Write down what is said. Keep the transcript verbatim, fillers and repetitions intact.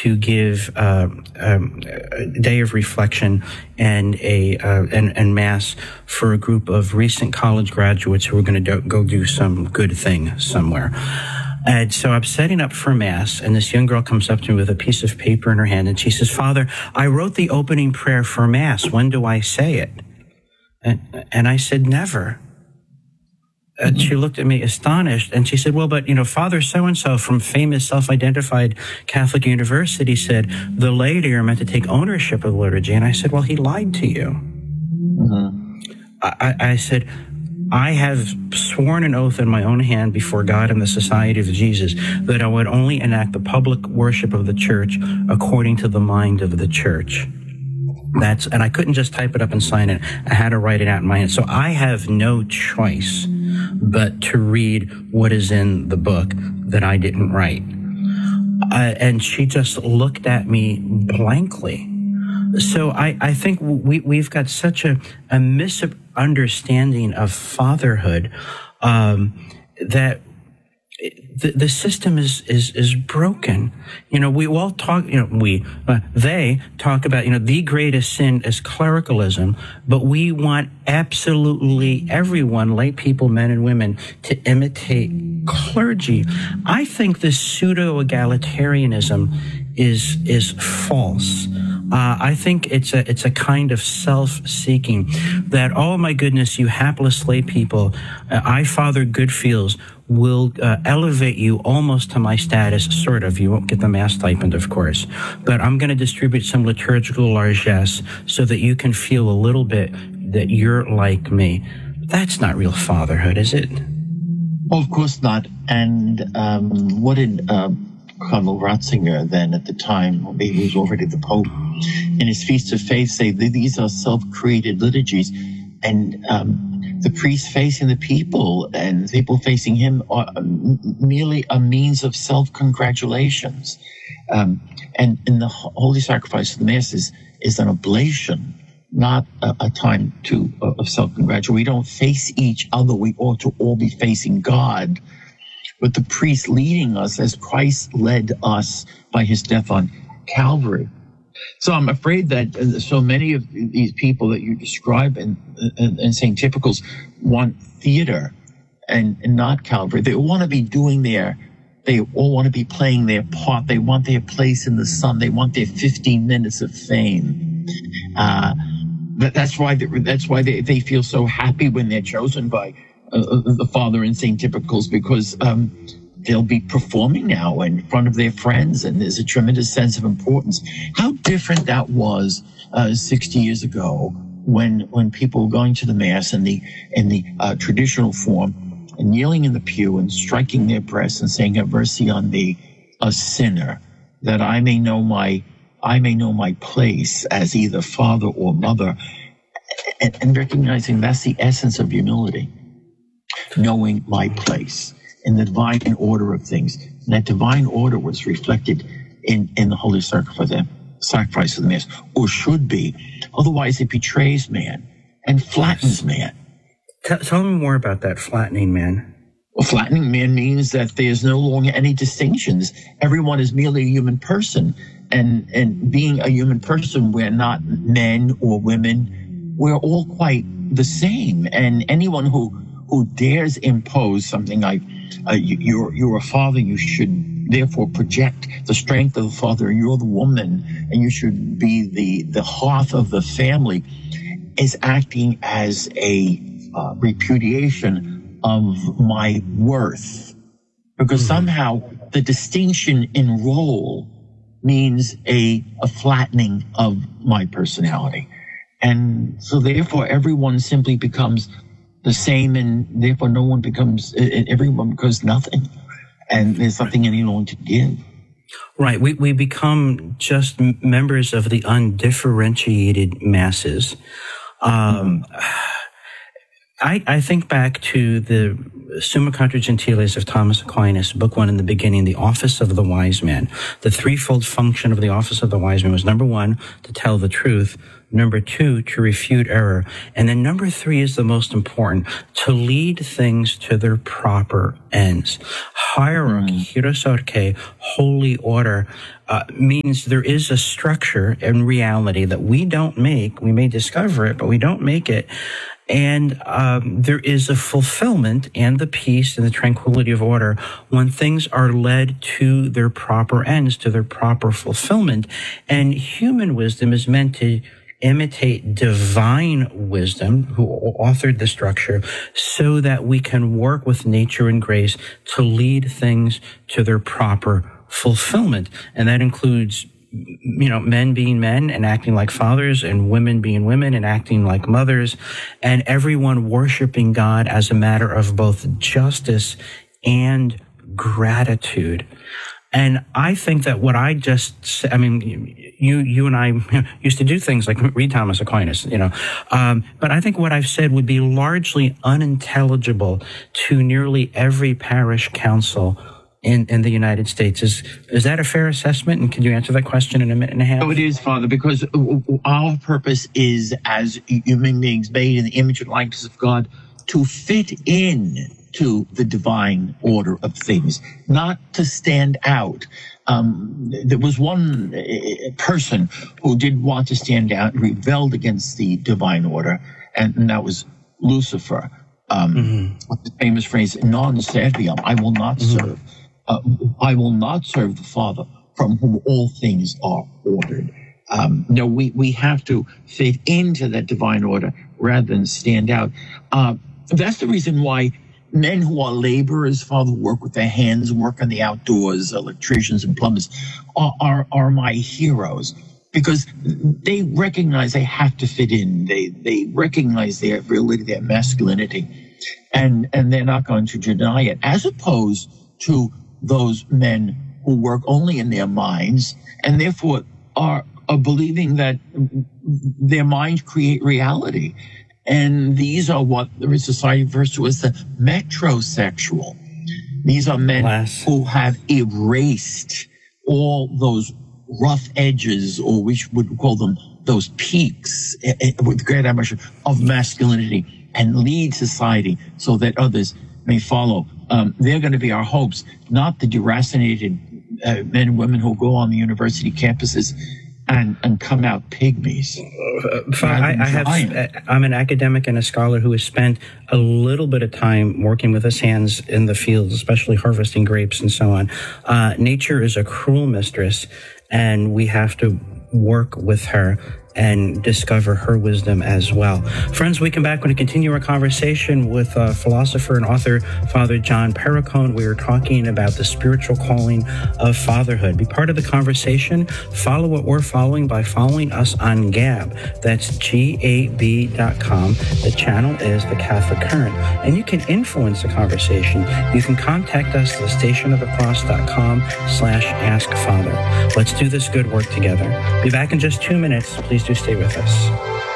to give uh, um, a day of reflection and a uh, and, and mass for a group of recent college graduates who are going to do, go do some good thing somewhere. And so I'm setting up for mass, and this young girl comes up to me with a piece of paper in her hand, and she says, "Father, I wrote the opening prayer for mass. When do I say it?" And, and I said, "Never." And she looked at me astonished, and she said, "Well, but, you know, Father so-and-so from famous self-identified Catholic university said the laity are meant to take ownership of the liturgy." And I said, "Well, he lied to you." Mm-hmm. I, I said, "I have sworn an oath in my own hand before God and the Society of Jesus that I would only enact the public worship of the church according to the mind of the church." That's, and I couldn't just type it up and sign it. I had to write it out in my hand. So I have no choice but to read what is in the book that I didn't write. Uh, and she just looked at me blankly. So I, I think we, we've got such a, a misunderstanding of fatherhood um, that the, the system is, is, is broken. You know, we all talk, you know, we, uh, they talk about, you know, the greatest sin is clericalism, but we want absolutely everyone, lay people, men and women, to imitate clergy. I think this pseudo-egalitarianism is, is false. Uh, I think it's a, it's a kind of self-seeking that, oh my goodness, you hapless lay people, uh, I, Father Goodfields, will uh, elevate you almost to my status, sort of. You won't get the mass stipend, of course, but I'm going to distribute some liturgical largesse so that you can feel a little bit that you're like me. That's not real fatherhood, is it? Well, of course not. And um, what did uh, Cardinal Ratzinger, then at the time, maybe he was already the Pope, in his Feast of Faith say that these are self-created liturgies, and um, the priest facing the people and the people facing him are merely a means of self-congratulations. Um, and, and the Holy Sacrifice of the Mass is, is an oblation, not a, a time to uh, of self-congratulation. We don't face each other. We ought to all be facing God. But the priest leading us as Christ led us by his death on Calvary. So I'm afraid that so many of these people that you describe in, in, in Saint Typicals want theater and, and not Calvary. They want to be doing their, they all want to be playing their part. They want their place in the sun. They want their fifteen minutes of fame. Uh, that, that's why, they, that's why they, they feel so happy when they're chosen by uh, the Father in Saint Typicals, because um, they'll be performing now in front of their friends, and there's a tremendous sense of importance. How different that was uh, sixty years ago when when people were going to the Mass in the in the uh, traditional form and kneeling in the pew and striking their breasts and saying, "Have mercy on me, a sinner, that I may know my I may know my place as either father or mother," and, and recognizing that's the essence of humility, knowing my place in the divine order of things. And that divine order was reflected in, in the Holy Sacrifice, the sacrifice of the Mass, or should be. Otherwise, it betrays man and flattens man. T- tell me more about that flattening man. Well, flattening man means that there's no longer any distinctions. Everyone is merely a human person. And, and being a human person, we're not men or women. We're all quite the same. And anyone who, who dares impose something like, Uh, you, you're, you're a father, you should therefore project the strength of the father, and you're the woman, and you should be the, the hearth of the family, is acting as a uh, repudiation of my worth. Because mm-hmm. somehow the distinction in role means a, a flattening of my personality. And so therefore everyone simply becomes the same, and therefore no one becomes, everyone becomes nothing, and there's nothing any longer to give. Right. We we become just members of the undifferentiated masses. Um, I I think back to the Summa Contra Gentiles of Thomas Aquinas, book one in the beginning, the office of the wise man. The threefold function of the office of the wise man was, number one, to tell the truth. Number two, to refute error. And then number three is the most important, to lead things to their proper ends. Hierarchy, hierosourche, holy order, uh, means there is a structure and reality that we don't make. We may discover it, but we don't make it. And um, there is a fulfillment and the peace and the tranquility of order when things are led to their proper ends, to their proper fulfillment. And human wisdom is meant to imitate divine wisdom, who authored the structure, so that we can work with nature and grace to lead things to their proper fulfillment. And that includes, you know, men being men and acting like fathers, and women being women and acting like mothers, and everyone worshiping God as a matter of both justice and gratitude. And I think that what I just said, I mean, you, you and I used to do things like read Thomas Aquinas, you know, um, but I think what I've said would be largely unintelligible to nearly every parish council in, in the United States. Is, is that a fair assessment? And can you answer that question in a minute and a half? Oh, it is, Father, because our purpose is, as human beings made in the image and likeness of God, to fit in to the divine order of things, not to stand out. Um, there was one uh, person who did want to stand out and rebelled against the divine order, and, and that was Lucifer. Um, mm-hmm. The famous phrase, non serviam, I will not mm-hmm. serve. Uh, I will not serve the Father from whom all things are ordered. Um, no, we, we have to fit into that divine order rather than stand out. Uh, that's the reason why men who are laborers, Father, who work with their hands, work in the outdoors, electricians and plumbers, are, are, are my heroes, because they recognize they have to fit in. They, they recognize their virility, their masculinity, and, and they're not going to deny it, as opposed to those men who work only in their minds and therefore are, are believing that their minds create reality. And these are what the society refers to as the metrosexual. These are men Alas. who have erased all those rough edges, or we would call them those peaks, with great admiration, of masculinity, and lead society so that others may follow. Um, they're going to be our hopes, not the deracinated uh, men and women who go on the university campuses and, and come out pygmies. Uh, I, I have, I'm an academic and a scholar who has spent a little bit of time working with his hands in the fields, especially harvesting grapes and so on. Uh, nature is a cruel mistress, and we have to work with her and discover her wisdom as well. Friends, we come back when we continue our conversation with uh, philosopher and author Father John Perricone. We are talking about the spiritual calling of fatherhood. Be part of the conversation. Follow what we're following by following us on Gab. That's G A B dot com. The channel is The Catholic Current. And you can influence the conversation. You can contact us at the station of the cross dot com slash ask father. Let's do this good work together. Be back in just two minutes. Please do stay with us.